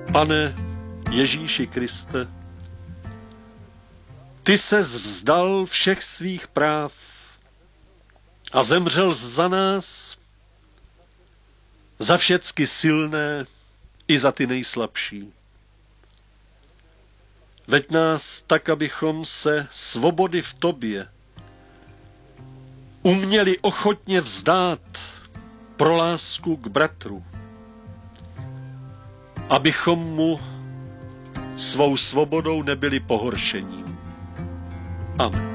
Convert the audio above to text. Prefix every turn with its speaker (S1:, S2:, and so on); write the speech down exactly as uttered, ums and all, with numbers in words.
S1: Pane Ježíši Kriste, ty ses vzdal všech svých práv a zemřel za nás, za všecky silné i za ty nejslabší. Veď nás tak, abychom se svobody v tobě uměli ochotně vzdát pro lásku k bratru, abychom mu svou svobodou nebyli pohoršením. Amen.